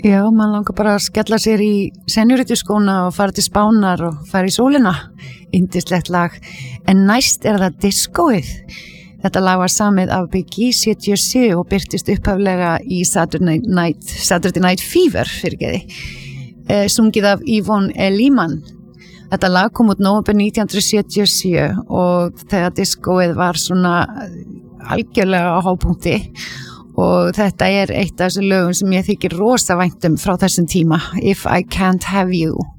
Já, mann langar bara að skella sér í seniorityskóna og fara til Spánar og fara í sólina. Yndislegt lag. En næst það diskóið. Þetta lag var samið af Biggie 77 og birtist upphaflega í Saturday Night Fever sungið af Yvonne Elliman. Þetta lag kom út nóvember 1977 og þegar diskóið var svona algjörlega á hápunkti og þetta eitt af þessum lögum sem ég þykir rosa vænt frá þessum tíma, If I Can't Have You.